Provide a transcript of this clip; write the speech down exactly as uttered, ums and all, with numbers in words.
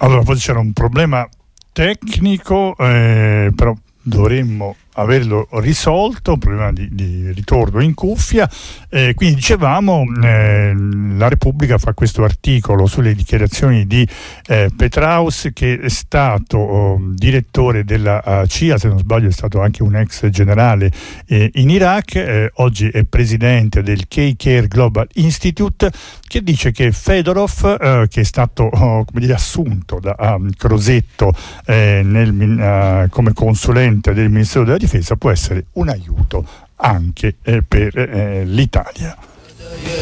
Allora, poi c'era un problema tecnico, eh, però dovremmo averlo risolto, un problema di, di ritorno in cuffia. Eh, quindi dicevamo, eh, la Repubblica fa questo articolo sulle dichiarazioni di eh, Petraeus, che è stato oh, direttore della uh, C I A, se non sbaglio è stato anche un ex generale eh, in Iraq, eh, oggi è presidente del K-Care Global Institute, che dice che Fedorov, eh, che è stato oh, come dire, assunto da um, Crosetto eh, nel, uh, come consulente del Ministero della Difesa, può essere un aiuto anche eh, per eh, l'Italia.